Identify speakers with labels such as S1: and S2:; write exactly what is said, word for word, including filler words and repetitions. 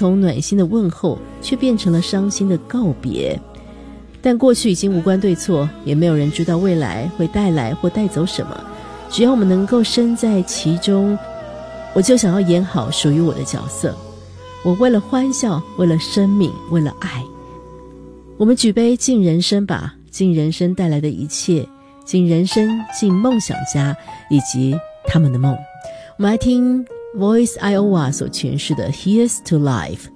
S1: 从暖心的问候却变成了伤心的告别。但过去已经无关对错，也没有人知道未来会带来或带走什么，只要我们能够身在其中，我就想要演好属于我的角色。我为了欢笑，为了生命，为了爱。我们举杯敬人生吧，敬人生带来的一切，敬人生，敬梦想家以及他们的梦。我们来听 Voice Iowa 所诠释的 Here's to Life。